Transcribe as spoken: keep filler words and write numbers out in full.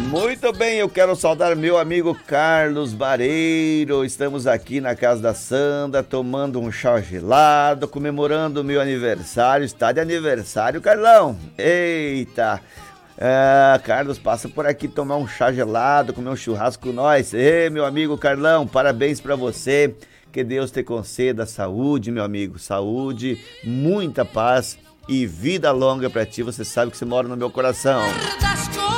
Muito bem, eu quero saudar meu amigo Carlos Bareiro. Estamos aqui na casa da Sandra, tomando um chá gelado, comemorando o meu aniversário. Está de aniversário, Carlão? Eita! Ah, Carlos, passa por aqui tomar um chá gelado, comer um churrasco com nós. Ei, meu amigo Carlão, parabéns pra você. Que Deus te conceda saúde, meu amigo. Saúde, muita paz e vida longa pra ti. Você sabe que você mora no meu coração.